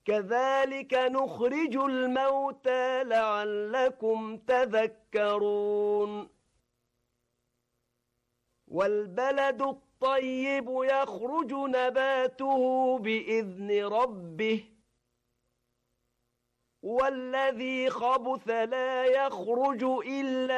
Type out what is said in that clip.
كذلك نخرج الموتى لعلكم تذكرون والبلد الطيب يخرج نباته بإذن ربه والذي خبث لا يخرج إلا